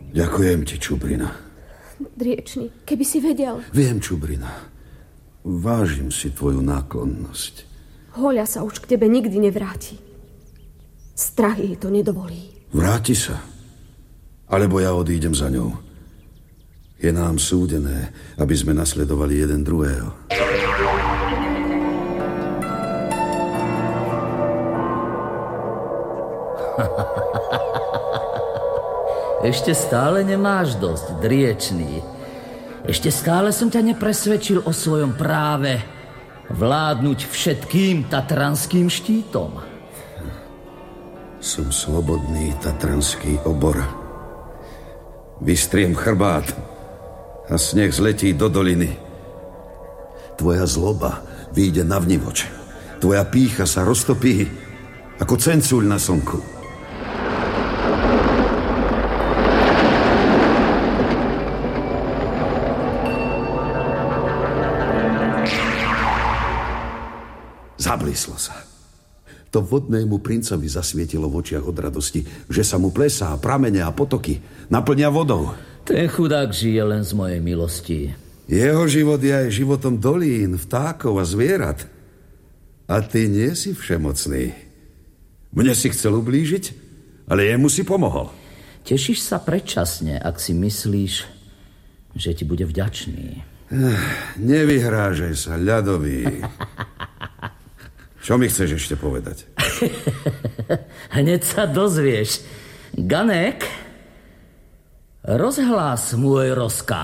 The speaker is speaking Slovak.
Ďakujem ti, Čubrina. Driečný, keby si vedel. Viem, Čubrina. Vážim si tvoju náklonnosť. Hoľa sa už k tebe nikdy nevráti. Strach jej to nedovolí. Vráti sa. Alebo ja odídem za ňou. Je nám súdené, aby sme nasledovali jeden druhého. Ešte stále nemáš dosť, Driečný. Ešte stále som ťa nepresvedčil o svojom práve vládnuť všetkým tatranským štítom. Som slobodný tatranský obor. Vystriem chrbát a sneh zletí do doliny. Tvoja zloba vyjde navnivoč. Tvoja pýcha sa roztopí ako cencuľ na slnku. Zablíslo sa. To vodnému princovi zasvietilo v očiach od radosti, že sa mu plesá, pramene a potoky naplnia vodou. Ten chudák žije len z mojej milosti. Jeho život je aj životom dolín, vtákov a zvierat. A ty nie si všemocný. Mne si chcel ublížiť, ale jemu si pomohol. Tešíš sa predčasne, ak si myslíš, že ti bude vďačný. Nevyhrážaj sa, ľadový. Čo mi chceš ešte povedať? Hneď sa dozvieš. Ganek, rozhlás môj rozkaz.